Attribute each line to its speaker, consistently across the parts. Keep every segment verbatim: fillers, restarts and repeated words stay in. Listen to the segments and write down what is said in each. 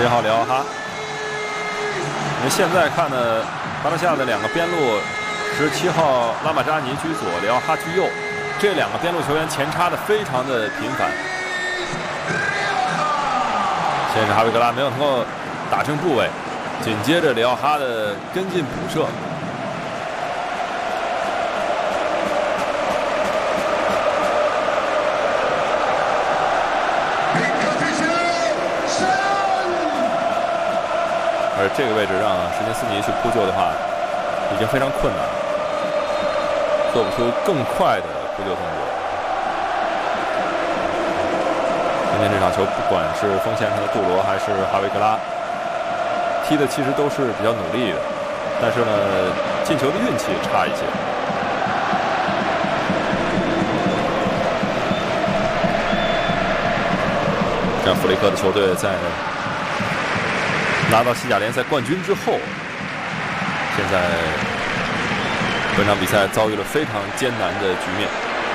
Speaker 1: 十一号里奥哈。因为现在看呢，巴伦西亚的两个边路，十七号拉马扎尼居左，里奥哈居右，这两个边路球员前插的非常的频繁。先是哈维格拉没有能够打正部位，紧接着里奥哈的跟进补射。 而这个位置让史金斯尼去扑救的话，已经非常困难了，做不出更快的扑救动作。今天这场球，不管是锋线上的杜罗还是哈维格拉，踢的其实都是比较努力的，但是呢，进球的运气差一些。这样，弗雷克的球队在 拿到西甲联赛冠军之后，现在本场比赛遭遇了非常艰难的局面。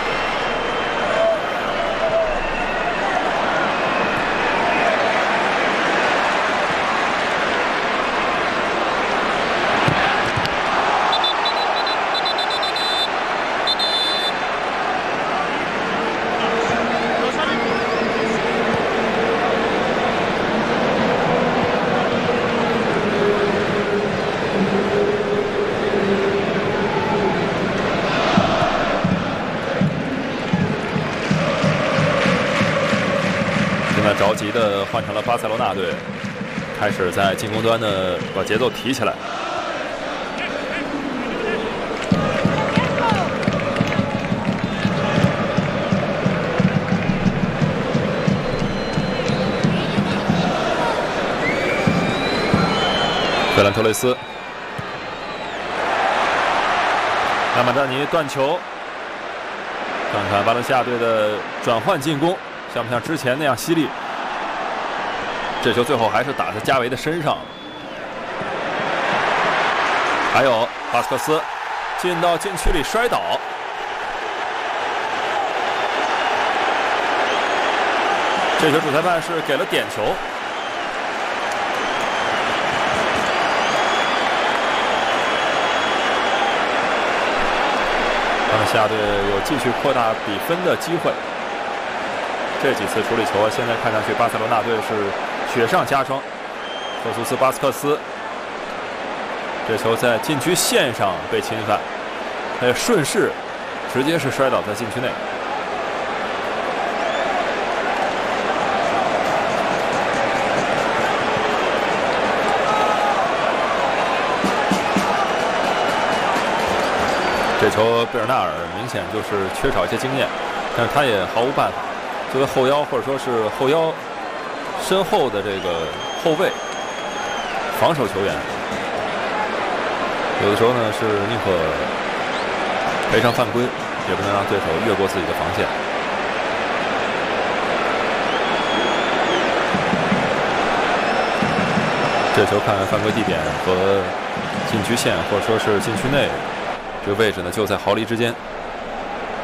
Speaker 1: 着急的换成了巴塞罗那队，开始在进攻端的把节奏提起来。费兰托雷斯，拉马扎尼断球，看看巴伦西亚队的转换进攻，像不像之前那样犀利？ 这球最后还是打在加维的身上，还有巴斯克斯进到禁区里摔倒，这球主裁判是给了点球。巴伦西亚队有继续扩大比分的机会。这几次处理球，现在看上去巴塞罗那队是 雪上加霜，赫苏斯·巴斯克斯，这球在禁区线上被侵犯，还有顺势直接是摔倒在禁区内。这球贝尔纳尔明显就是缺少一些经验，但是他也毫无办法。作为后腰或者说是后腰 身后的这个后卫防守球员，有的时候呢是宁可赔偿犯规，也不能让对手越过自己的防线。这球看犯规地点和禁区线或者说是禁区内这个位置呢，就在毫厘之间。